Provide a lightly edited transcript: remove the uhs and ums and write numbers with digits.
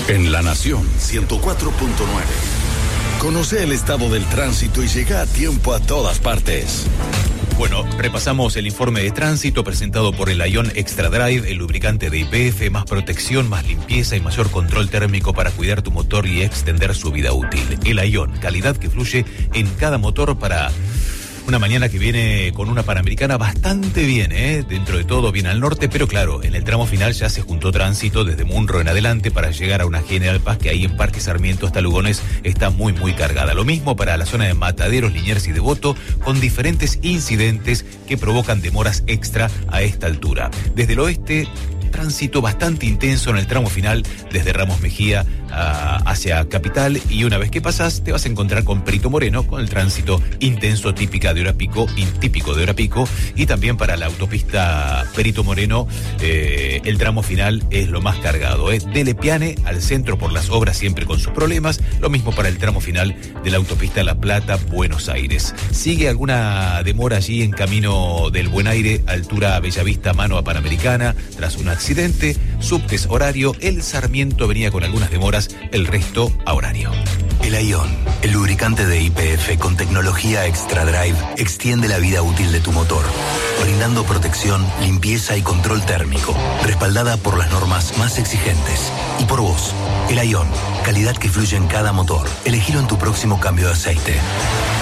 En La Nación 104.9. Conoce el estado del tránsito y llega a tiempo a todas partes. Bueno, repasamos el informe de tránsito presentado por el Ion Extra Drive, el lubricante de YPF, más protección, más limpieza y mayor control térmico para cuidar tu motor y extender su vida útil. El Ion, calidad que fluye en cada motor para una mañana que viene con una Panamericana bastante bien, dentro de todo bien al norte, pero claro, en el tramo final ya se juntó tránsito desde Munro en adelante para llegar a una General Paz que ahí en Parque Sarmiento hasta Lugones está muy cargada. Lo mismo para la zona de Mataderos, Liniers y Devoto, con diferentes incidentes que provocan demoras extra a esta altura. Desde el oeste, tránsito bastante intenso en el tramo final desde Ramos Mejía hacia Capital, y una vez que pasás te vas a encontrar con Perito Moreno con el tránsito intenso típico de hora pico, y también para la autopista Perito Moreno el tramo final es lo más cargado, de Lepiane al centro por las obras siempre con sus problemas, lo mismo para el tramo final de la autopista La Plata Buenos Aires. Sigue alguna demora allí en camino del Buen Aire, altura Bellavista, mano a Panamericana, tras un accidente, subtes horario, el Sarmiento venía con algunas demoras, el resto a horario. El Ion, el lubricante de YPF con tecnología Extra Drive, extiende la vida útil de tu motor, brindando protección, limpieza y control térmico, respaldada por las normas más exigentes. Y por vos, el Ion, calidad que fluye en cada motor. Elegilo en tu próximo cambio de aceite.